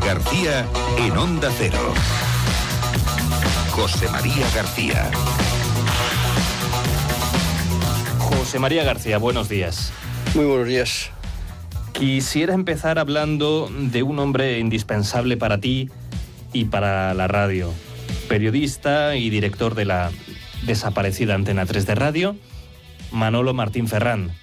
García en Onda Cero. José María García. José María García, buenos días. Muy buenos días. Quisiera empezar hablando de un hombre indispensable para ti y para la radio. Periodista y director de la desaparecida Antena 3 de radio, Manolo Martín Ferrán.